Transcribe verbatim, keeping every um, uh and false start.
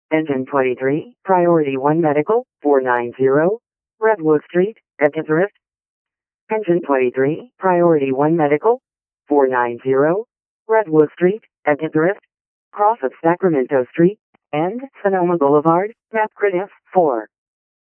Engine twenty-three, Priority one Medical, four ninety, Redwood Street, Edinburgh. Engine twenty-three, Priority one Medical, four ninety, Redwood Street, Edinburgh. Cross of Sacramento Street and Sonoma Boulevard, Map Critics, four.